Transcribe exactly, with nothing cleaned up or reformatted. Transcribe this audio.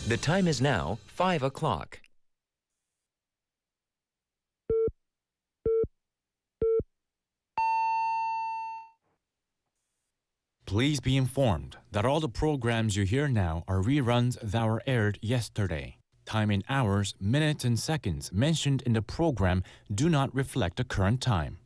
The time is now five o'clock. Please be informed that all the programs you hear now are reruns that were aired yesterday. Time in hours, minutes, and seconds mentioned in the program do not reflect the current time.